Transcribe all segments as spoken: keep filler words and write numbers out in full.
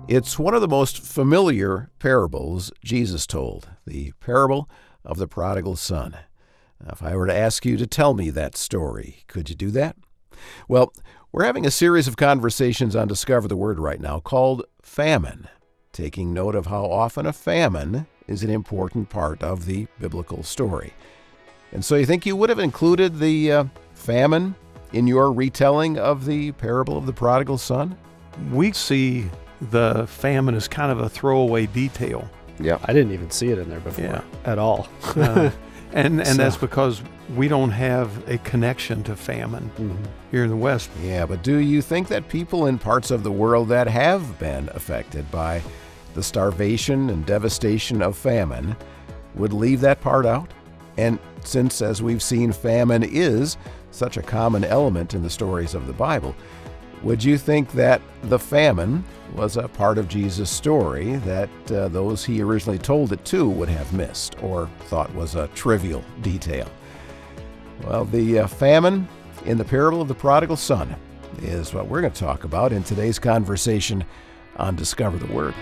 It's one of the most familiar parables Jesus told, the parable of the prodigal son. Now, if I were to ask you to tell me that story, could you do that? Well, we're having a series of conversations on Discover the Word right now called Famine, taking note of how often a famine is an important part of the biblical story. And so you think you would have included the uh, famine in your retelling of the parable of the prodigal son? We see the famine as kind of a throwaway detail. Yeah, I didn't even see it in there before Yeah. at all. Uh, and and So- that's because we don't have a connection to famine Mhm. here in the West. Yeah, but do you think that people in parts of the world that have been affected by the starvation and devastation of famine would leave that part out? And since, as we've seen, famine is such a common element in the stories of the Bible, would you think that the famine was a part of Jesus' story that uh, those he originally told it to would have missed or thought was a trivial detail? Well, the uh, famine in the parable of the prodigal son is what we're going to talk about in today's conversation on Discover the Word.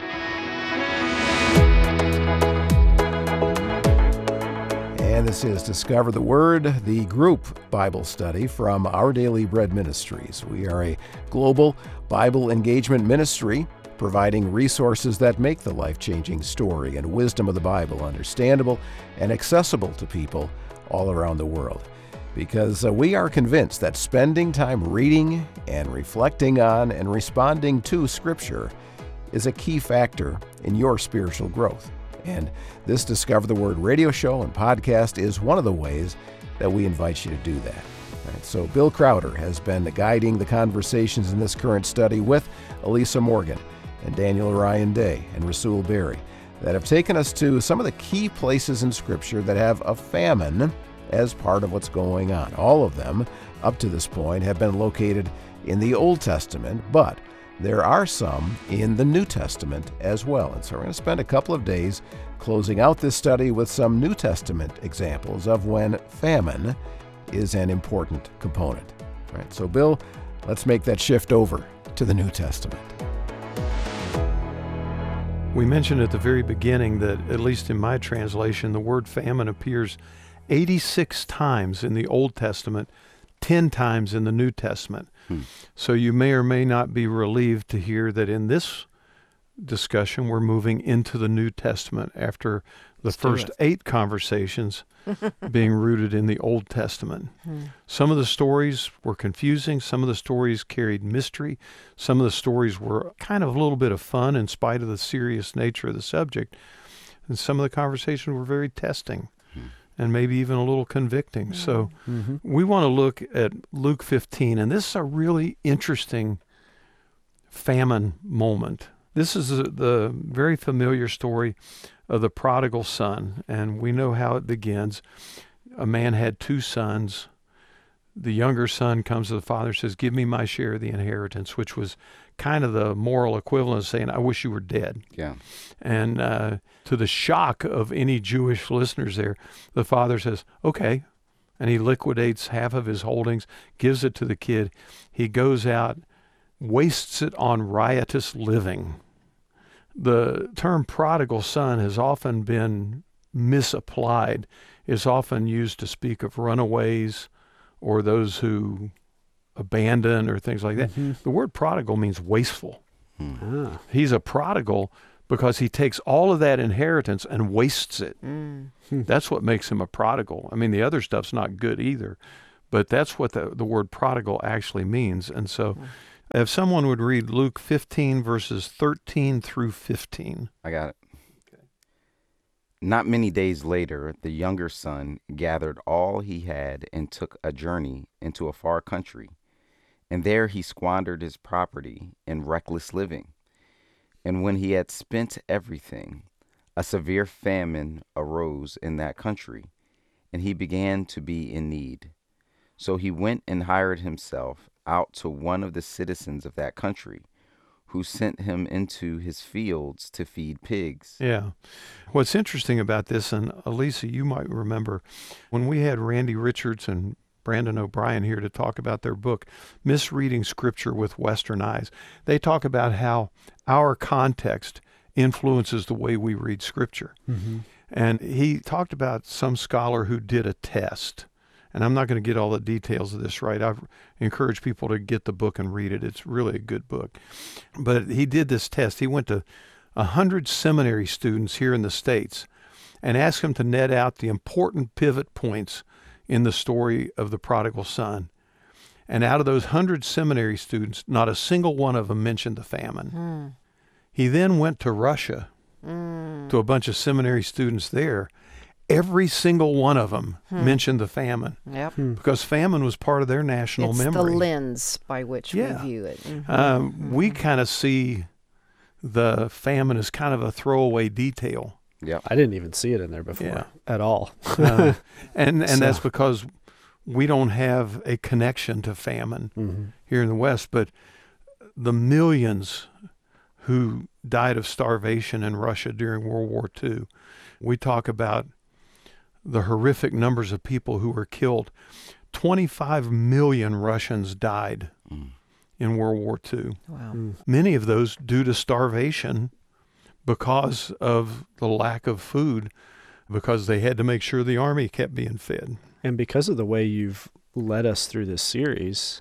And this is Discover the Word, the group Bible study from Our Daily Bread Ministries. We are a global Bible engagement ministry providing resources that make the life-changing story and wisdom of the Bible understandable and accessible to people all around the world. Because uh, we are convinced that spending time reading and reflecting on and responding to Scripture is a key factor in your spiritual growth. And this Discover the Word radio show and podcast is one of the ways that we invite you to do that. Right, so Bill Crowder has been guiding the conversations in this current study with Elisa Morgan and Daniel Ryan Day and Rasul Berry that have taken us to some of the key places in Scripture that have a famine as part of what's going on. All of them, up to this point, have been located in the Old Testament, but there are some in the New Testament as well. And so we're going to spend a couple of days closing out this study with some New Testament examples of when famine is an important component. All right, so Bill, let's make that shift over to the New Testament. We mentioned at the very beginning that, at least in my translation, the word famine appears eighty-six times in the Old Testament, ten times in the New Testament. Hmm. So you may or may not be relieved to hear that in this discussion we're moving into the New Testament after the Let's do first it. eight conversations being rooted in the Old Testament. Hmm. Some of the stories were confusing. Some of the stories carried mystery. Some of the stories were kind of a little bit of fun in spite of the serious nature of the subject. And some of the conversations were very testing. And maybe even a little convicting. So Mm-hmm. we want to look at Luke fifteen, and this is a really interesting famine moment. This is a, the very familiar story of the prodigal son, and we know how it begins. A man had two sons. The younger son comes to the father and says, "Give me my share of the inheritance," which was kind of the moral equivalent of saying, "I wish you were dead." yeah. And uh, to the shock of any Jewish listeners there, the father says, "Okay." And he liquidates half of his holdings, gives it to the kid. He goes out, wastes it on riotous living. The term prodigal son has often been misapplied. It's often used to speak of runaways or those who abandon or things like that. Mm-hmm. The word prodigal means wasteful. Ah. He's a prodigal because he takes all of that inheritance and wastes it. Mm. That's what makes him a prodigal. I mean, the other stuff's not good either, but that's what the, the word prodigal actually means. And so if someone would read Luke fifteen, verses thirteen through fifteen. I got it. Not many days later, the younger son gathered all he had and took a journey into a far country. And there he squandered his property in reckless living. And when he had spent everything, a severe famine arose in that country, and he began to be in need. So he went and hired himself out to one of the citizens of that country, who sent him into his fields to feed pigs. Yeah. What's interesting about this, and Elisa, you might remember, when we had Randy Richards and Brandon O'Brien here to talk about their book, Misreading Scripture with Western Eyes. They talk about how our context influences the way we read Scripture. Mm-hmm. And he talked about some scholar who did a test. And I'm not going to get all the details of this right. I encourage people to get the book and read it. It's really a good book. But he did this test. He went to one hundred seminary students here in the States and asked them to net out the important pivot points in the story of the prodigal son. And out of those one hundred seminary students, not a single one of them mentioned the famine. Mm. He then went to Russia Mm. to a bunch of seminary students there. Every single one of them Hmm. mentioned the famine Yep. because famine was part of their national It's memory. the lens by which Yeah. we view it. Mhm. Um, We kind of see the famine as kind of a throwaway detail. Yep. I didn't even see it in there before Yeah. at all. Uh, and and So- that's because we don't have a connection to famine Mm-hmm. here in the West. But the millions who died of starvation in Russia during World War Two, we talk about the horrific numbers of people who were killed. twenty-five million Russians died Mm. in World War Two. Wow. Mm. Many of those due to starvation because of the lack of food, because they had to make sure the army kept being fed. And because of the way you've led us through this series,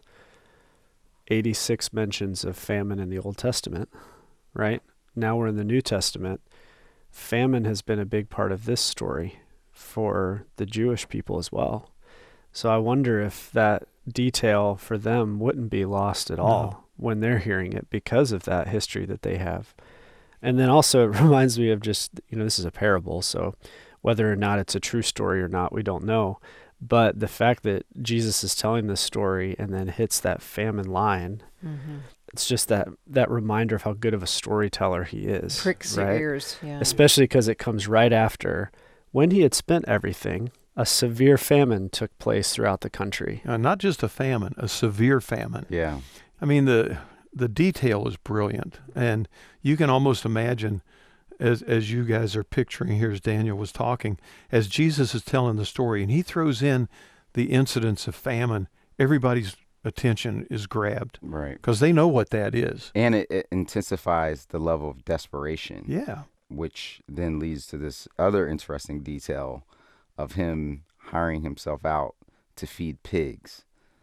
eighty-six mentions of famine in the Old Testament, right? Now we're in the New Testament. Famine has been a big part of this story for the Jewish people as well. So I wonder if that detail for them wouldn't be lost at all No. when they're hearing it because of that history that they have. And then also it reminds me of just, you know, this is a parable, so whether or not it's a true story or not, we don't know. But the fact that Jesus is telling this story and then hits that famine line, Mhm. it's just that that reminder of how good of a storyteller he is. Pricks your right? ears. Yeah. Especially because it comes right after when he had spent everything, a severe famine took place throughout the country. Uh, not just a famine, a severe famine. Yeah. I mean, the the detail is brilliant, and you can almost imagine, as as you guys are picturing here, as Daniel was talking, as Jesus is telling the story, and he throws in the incidents of famine, everybody's attention is grabbed Right. because they know what that is. And it, it intensifies the level of desperation, Yeah, which then leads to this other interesting detail of him hiring himself out to feed pigs,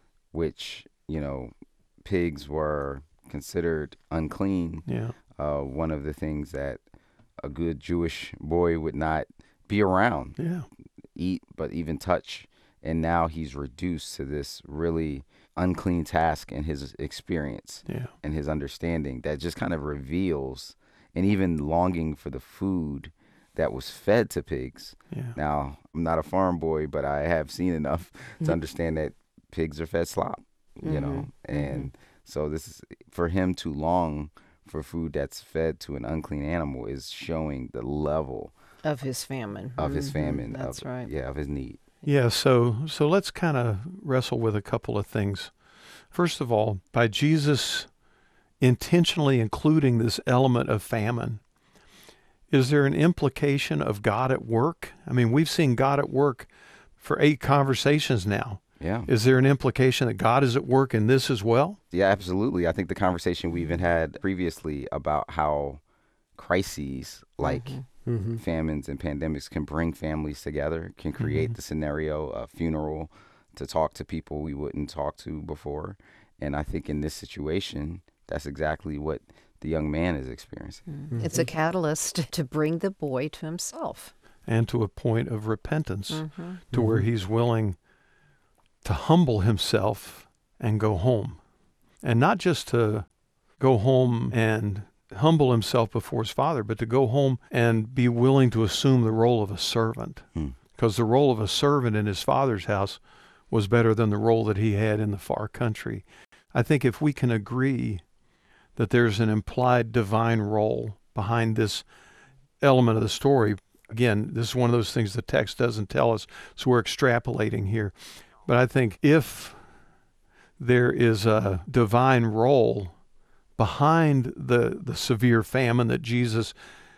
which, you know, pigs were considered unclean. yeah, Uh, one of the things that a good Jewish boy would not be around, yeah. eat, but even touch. And now he's reduced to this really unclean task in his experience Yeah. and his understanding that just kind of reveals, and even longing for the food that was fed to pigs. Yeah. Now, I'm not a farm boy, but I have seen enough to understand that pigs are fed slop, you know, Mhm, and so this is for him to long for food that's fed to an unclean animal is showing the level Of his famine. of his Mhm. famine. That's of, right. Yeah, of his need. Yeah, so so let's kind of wrestle with a couple of things. First of all, by Jesus intentionally including this element of famine, is there an implication of God at work? I mean, we've seen God at work for eight conversations now. Yeah. Is there an implication that God is at work in this as well? Yeah, absolutely. I think the conversation we even had previously about how crises like Mm-hmm. famines and pandemics can bring families together, can create Mhm. the scenario, a funeral, to talk to people we wouldn't talk to before. And I think in this situation, that's exactly what the young man is experiencing. Mm. It's a catalyst to bring the boy to himself. And to a point of repentance, Mhm. to where he's willing to humble himself and go home. And not just to go home and humble himself before his father, but to go home and be willing to assume the role of a servant. Hmm. Because the role of a servant in his father's house was better than the role that he had in the far country. I think if we can agree that there's an implied divine role behind this element of the story, again, this is one of those things the text doesn't tell us, so we're extrapolating here. But I think if there is a divine role behind the, the severe famine that Jesus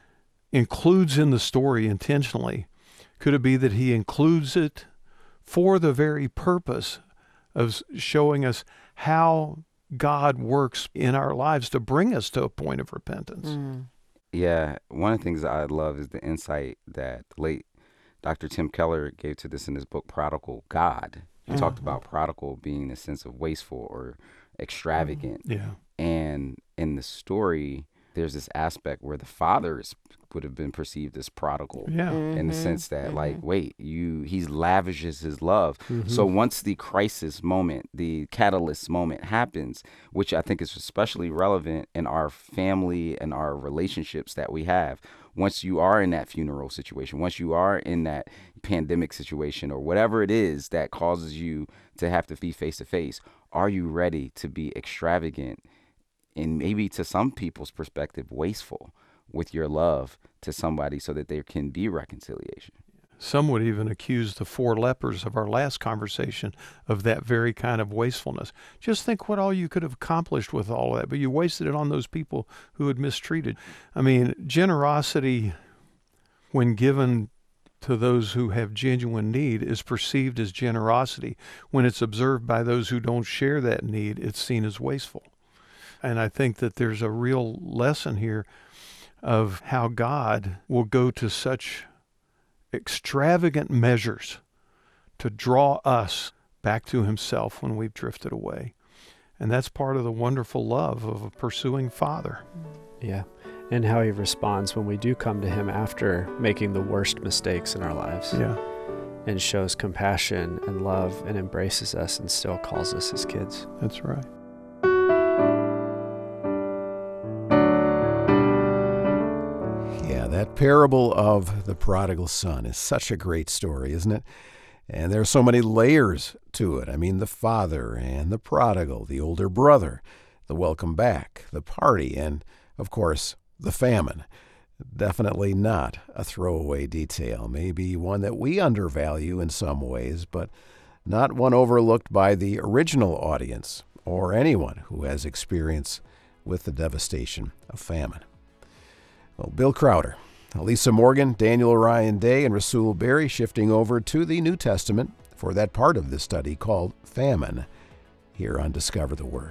includes in the story intentionally, could it be that he includes it for the very purpose of showing us how God works in our lives to bring us to a point of repentance. Mm. Yeah, one of the things I love is the insight that late Doctor Tim Keller gave to this in his book, Prodigal God. He Mm-hmm. talked about prodigal being a sense of wasteful or extravagant. Yeah. And in the story, there's this aspect where the father is, would have been perceived as prodigal. Yeah. In the sense that, like, wait, you, he lavishes his love. Mhm. So once the crisis moment, the catalyst moment happens, which I think is especially relevant in our family and our relationships that we have. Once you are in that funeral situation, once you are in that pandemic situation or whatever it is that causes you to have to be face to face, are you ready to be extravagant and maybe to some people's perspective, wasteful with your love to somebody so that there can be reconciliation? Some would even accuse the four lepers of our last conversation of that very kind of wastefulness. Just think what all you could have accomplished with all of that, but you wasted it on those people who had mistreated. I mean, generosity, when given to those who have genuine need, is perceived as generosity. When it's observed by those who don't share that need, it's seen as wasteful. And I think that there's a real lesson here of how God will go to such extravagant measures to draw us back to himself when we've drifted away. And that's part of the wonderful love of a pursuing Father. Yeah. And how he responds when we do come to him after making the worst mistakes in our lives. Yeah. And shows compassion and love and embraces us and still calls us his kids. That's right. Yeah, that parable of the prodigal son is such a great story, isn't it? And there are so many layers to it. I mean, the father and the prodigal, the older brother, the welcome back, the party, and, of course, the famine. Definitely not a throwaway detail. Maybe one that we undervalue in some ways, but not one overlooked by the original audience or anyone who has experience with the devastation of famine. Well, Bill Crowder, Lisa Morgan, Daniel Ryan Day, and Rasul Berry shifting over to the New Testament for that part of the study called Famine here on Discover the Word.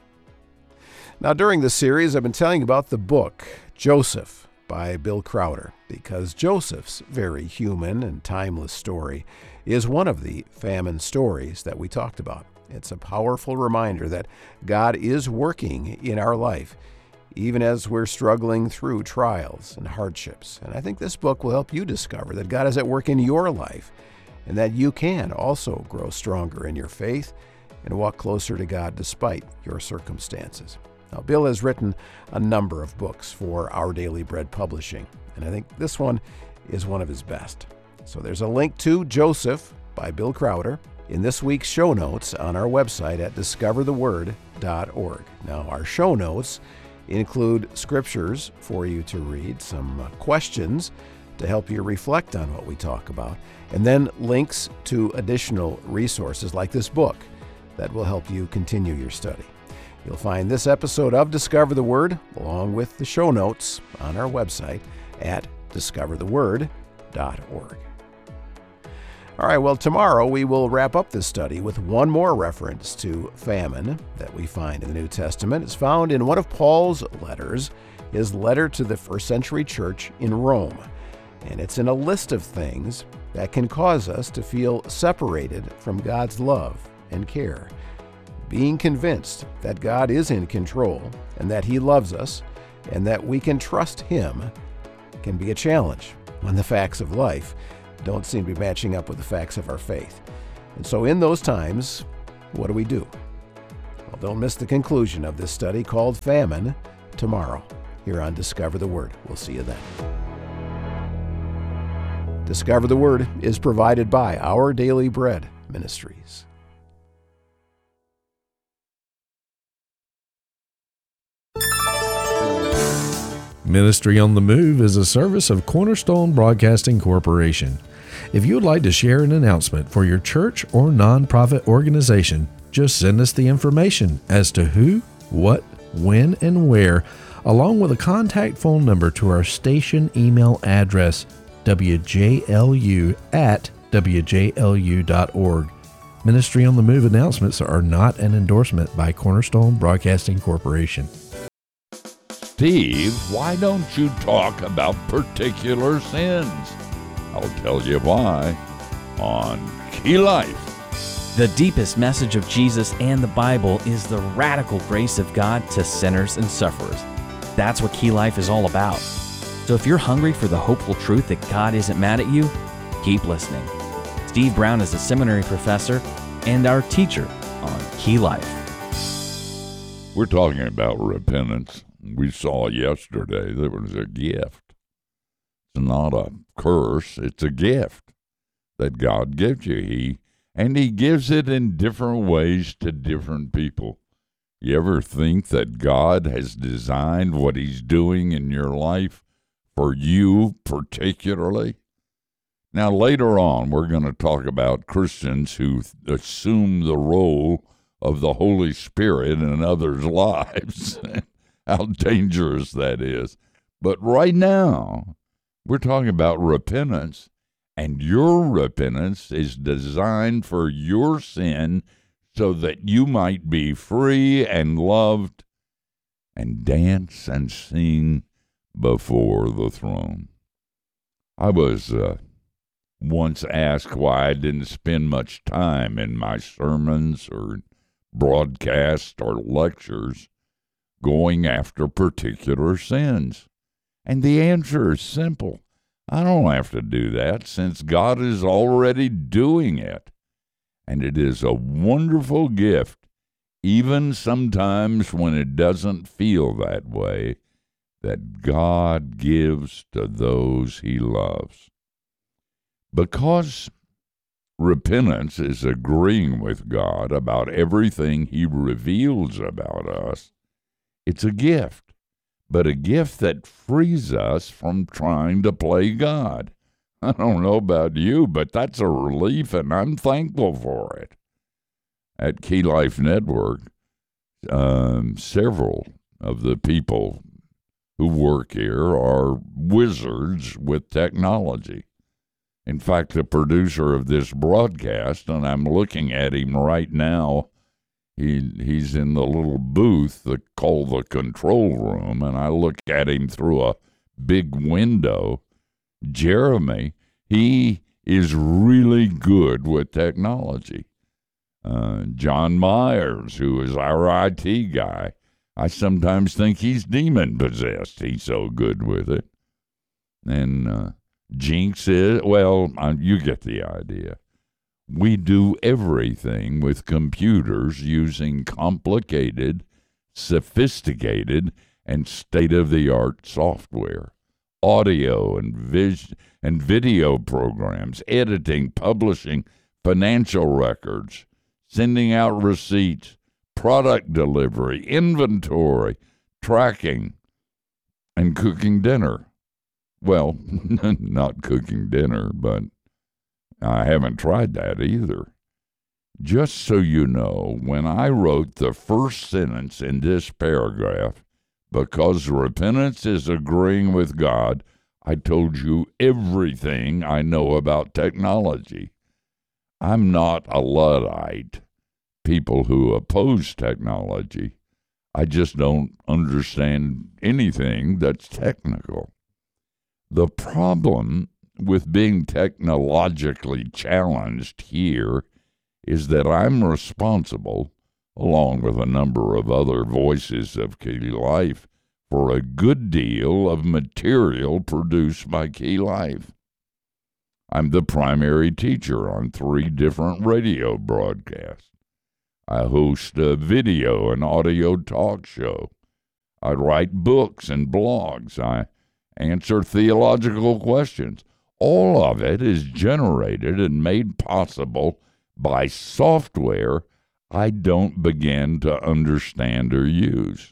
Now, during this series, I've been telling you about the book Joseph by Bill Crowder, because Joseph's very human and timeless story is one of the famine stories that we talked about. It's a powerful reminder that God is working in our life, even as we're struggling through trials and hardships. And I think this book will help you discover that God is at work in your life and that you can also grow stronger in your faith and walk closer to God despite your circumstances. Now, Bill has written a number of books for Our Daily Bread Publishing, and I think this one is one of his best. So there's a link to Joseph by Bill Crowder in this week's show notes on our website at discover the word dot org. Now, our show notes include scriptures for you to read, some uh, questions to help you reflect on what we talk about, and then links to additional resources like this book that will help you continue your study. You'll find this episode of Discover the Word along with the show notes on our website at discover the word dot org. All right, well, tomorrow we will wrap up this study with one more reference to famine that we find in the New Testament. It's found in one of Paul's letters, his letter to the first century church in Rome. And it's in a list of things that can cause us to feel separated from God's love and care. Being convinced that God is in control and that He loves us and that we can trust Him can be a challenge when the facts of life don't seem to be matching up with the facts of our faith. And so in those times, what do we do? Well, don't miss the conclusion of this study called Famine tomorrow here on Discover the Word. We'll see you then. Discover the Word is provided by Our Daily Bread Ministries. Ministry on the Move is a service of Cornerstone Broadcasting Corporation. If you would like to share an announcement for your church or nonprofit organization, just send us the information as to who, what, when, and where, along with a contact phone number to our station email address, w j l u at w j l u dot org. Ministry on the Move announcements are not an endorsement by Cornerstone Broadcasting Corporation. Steve, why don't you talk about particular sins? I'll tell you why on Key Life. The deepest message of Jesus and the Bible is the radical grace of God to sinners and sufferers. That's what Key Life is all about. So if you're hungry for the hopeful truth that God isn't mad at you, keep listening. Steve Brown is a seminary professor and our teacher on Key Life. We're talking about repentance. We saw yesterday there was a gift. It's not a curse, it's a gift that God gives you. He and he gives it in different ways to different people. You ever think that God has designed what he's doing in your life for you particularly? Now, later on, we're going to talk about Christians who assume the role of the Holy Spirit in others' lives, how dangerous that is. But right now, we're talking about repentance, and your repentance is designed for your sin so that you might be free and loved and dance and sing before the throne. I was... Uh, once asked why I didn't spend much time in my sermons or broadcasts or lectures going after particular sins. And the answer is simple. I don't have to do that since God is already doing it. And it is a wonderful gift, even sometimes when it doesn't feel that way, that God gives to those he loves. Because repentance is agreeing with God about everything he reveals about us, it's a gift, but a gift that frees us from trying to play God. I don't know about you, but that's a relief, and I'm thankful for it. At Key Life Network, um, several of the people who work here are wizards with technology. In fact, the producer of this broadcast, and I'm looking at him right now, he he's in the little booth that called the control room, and I look at him through a big window. Jeremy, he is really good with technology. Uh, John Myers, who is our I T guy, I sometimes think he's demon-possessed. He's so good with it. And... Uh, Jinx is, well, you get the idea. We do everything with computers using complicated, sophisticated, and state-of-the-art software, audio and vis- and video programs, editing, publishing, financial records, sending out receipts, product delivery, inventory, tracking, and cooking dinner. Well, not cooking dinner, but I haven't tried that either. Just so you know, when I wrote the first sentence in this paragraph, because repentance is agreeing with God, I told you everything I know about technology. I'm not a Luddite, people who oppose technology. I just don't understand anything that's technical. The problem with being technologically challenged here is that I'm responsible, along with a number of other voices of Key Life, for a good deal of material produced by Key Life. I'm the primary teacher on three different radio broadcasts. I host a video and audio talk show. I write books and blogs. I answer theological questions. All of it is generated and made possible by software I don't begin to understand or use.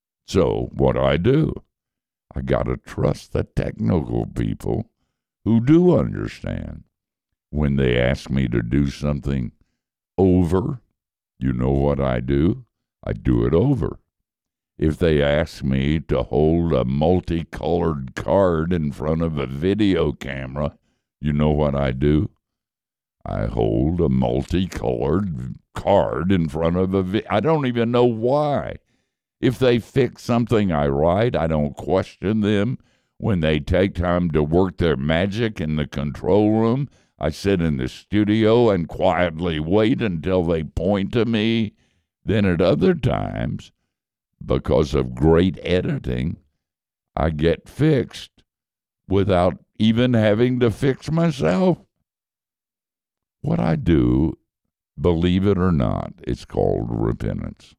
So what do I do? I got to trust the technical people who do understand. When they ask me to do something over, you know what I do? I do it over. If they ask me to hold a multicolored card in front of a video camera, you know what I do? I hold a multicolored card in front of a vi- I don't even know why. If they fix something I write, I don't question them. When they take time to work their magic in the control room, I sit in the studio and quietly wait until they point to me. Then at other times, because of great editing, I get fixed without even having to fix myself. What I do, believe it or not, it's called repentance.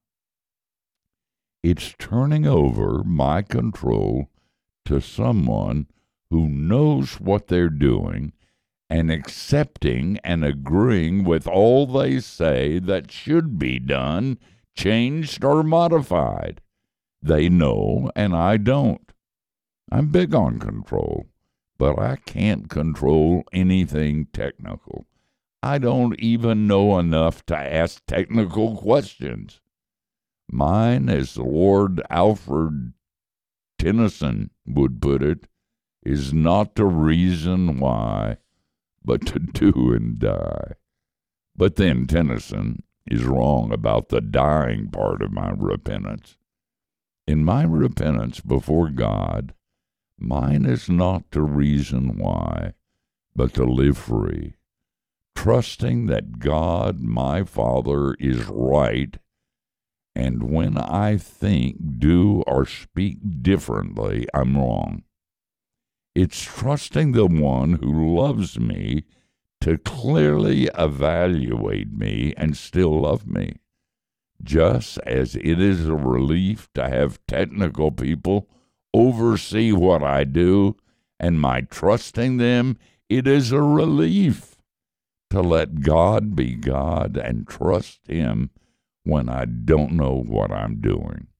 It's turning over my control to someone who knows what they're doing and accepting and agreeing with all they say that should be done, changed, or modified. They know, and I don't. I'm big on control, but I can't control anything technical. I don't even know enough to ask technical questions. Mine, as Lord Alfred Tennyson would put it, is not to reason why, but to do and die. But then Tennyson is wrong about the dying part of my repentance. In my repentance before God, mine is not to reason why, but to live free, trusting that God, my Father, is right, and when I think, do, or speak differently, I'm wrong. It's trusting the one who loves me to clearly evaluate me and still love me. Just as it is a relief to have technical people oversee what I do, and my trusting them, it is a relief to let God be God and trust Him when I don't know what I'm doing.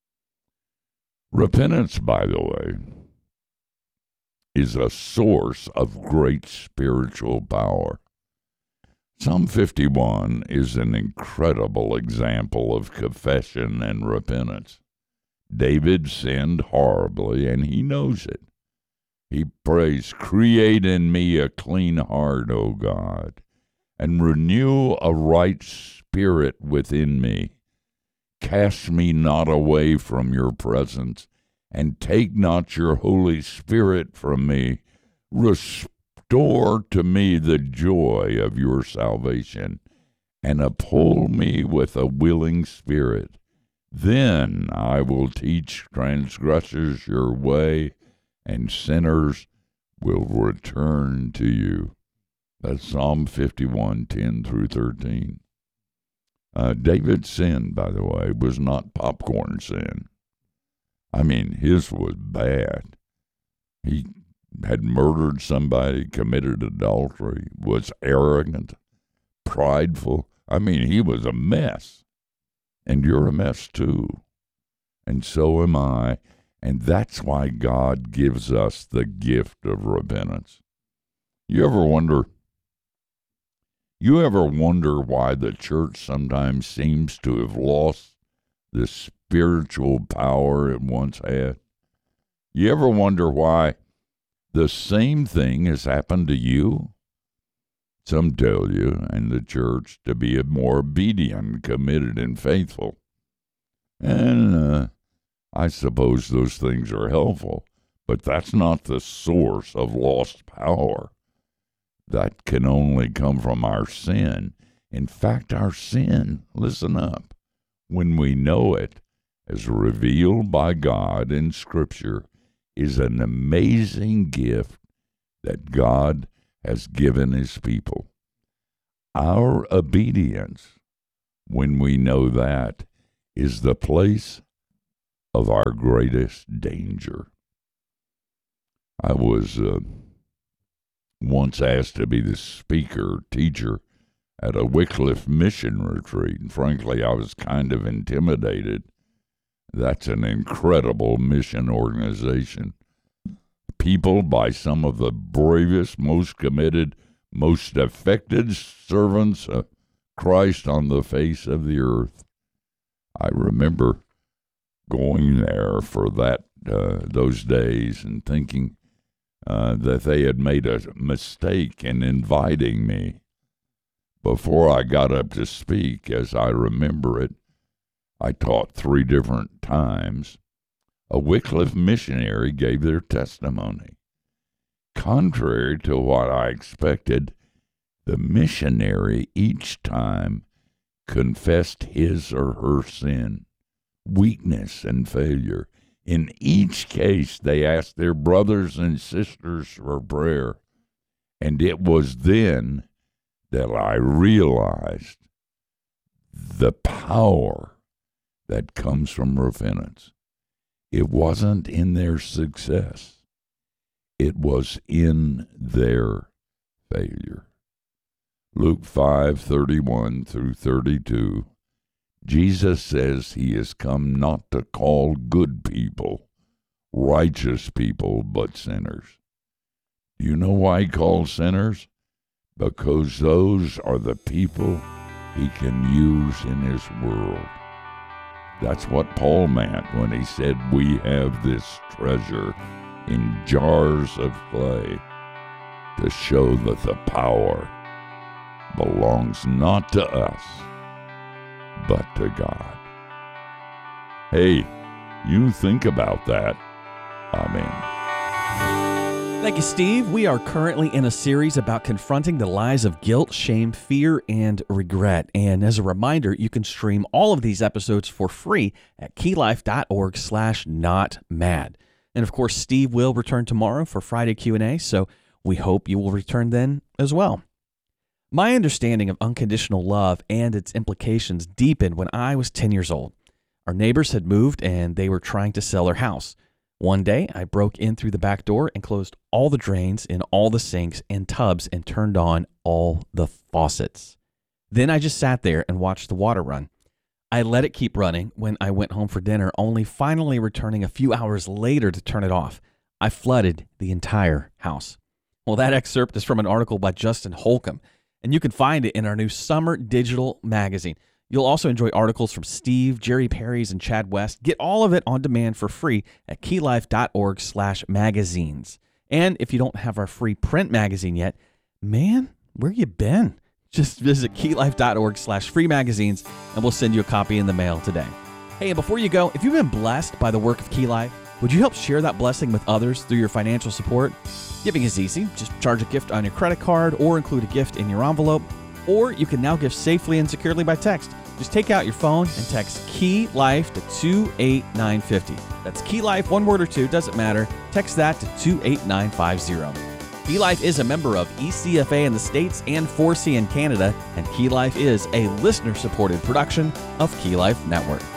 Repentance, by the way, is a source of great spiritual power. Psalm fifty-one is an incredible example of confession and repentance. David sinned horribly, and he knows it. He prays, "Create in me a clean heart, O God, and renew a right spirit within me. Cast me not away from your presence, and take not your Holy Spirit from me. Restore to me the joy of your salvation, and uphold me with a willing spirit. Then I will teach transgressors your way, and sinners will return to you." That's Psalm fifty-one, ten through thirteen. Uh, David's sin, by the way, was not popcorn sin. I mean, his was bad. He had murdered somebody, committed adultery, was arrogant, prideful. I mean, he was a mess. And you're a mess too. And so am I. And that's why God gives us the gift of repentance. You ever wonder, you ever wonder why the church sometimes seems to have lost the spiritual power it once had? You ever wonder why the same thing has happened to you? Some tell you in the church to be more obedient, committed, and faithful. And uh, I suppose those things are helpful, but that's not the source of lost power. That can only come from our sin. In fact, our sin, listen up, when we know it, as revealed by God in Scripture, is an amazing gift that God has given His people. Our obedience, when we know that, is the place of our greatest danger. I was uh, once asked to be the speaker, teacher at a Wycliffe mission retreat, and frankly, I was kind of intimidated. That's an incredible mission organization. People by some of the bravest, most committed, most affected servants of Christ on the face of the earth. I remember going there for that uh, those days and thinking uh, that they had made a mistake in inviting me. Before I got up to speak, as I remember it, I taught three different times. A Wycliffe missionary gave their testimony. Contrary to what I expected, the missionary each time confessed his or her sin, weakness, and failure. In each case, they asked their brothers and sisters for prayer. And it was then that I realized the power that comes from repentance. It wasn't in their success. It was in their failure. Luke five thirty-one through thirty-two, Jesus says he has come not to call good people, righteous people, but sinners. Do you know why he calls sinners? Because those are the people he can use in his world. That's what Paul meant when he said we have this treasure in jars of clay to show that the power belongs not to us, but to God. Hey, you think about that. Amen. Thank you, Steve. We are currently in a series about confronting the lies of guilt, shame, fear, and regret. And as a reminder, you can stream all of these episodes for free at keylife.org slash not mad. And of course, Steve will return tomorrow for Friday Q and A, so we hope you will return then as well. My understanding of unconditional love and its implications deepened when I was ten years old. Our neighbors had moved and they were trying to sell their house. One day, I broke in through the back door and closed all the drains in all the sinks and tubs and turned on all the faucets. Then I just sat there and watched the water run. I let it keep running when I went home for dinner, only finally returning a few hours later to turn it off. I flooded the entire house. Well, that excerpt is from an article by Justin Holcomb, and you can find it in our new Summer Digital magazine. You'll also enjoy articles from Steve, Jerry Perry's, and Chad West. Get all of it on demand for free at keylife.org slash magazines. And if you don't have our free print magazine yet, man, where you been? Just visit keylife.org slash free magazines, and we'll send you a copy in the mail today. Hey, and before you go, if you've been blessed by the work of Key Life, would you help share that blessing with others through your financial support? Giving is easy. Just charge a gift on your credit card or include a gift in your envelope. Or you can now give safely and securely by text. Just take out your phone and text Key Life to two eight nine five zero. That's Key Life, one word or two, doesn't matter. Text that to two eight nine five zero. Key Life is a member of E C F A in the States and four C in Canada, and Key Life is a listener-supported production of Key Life Network.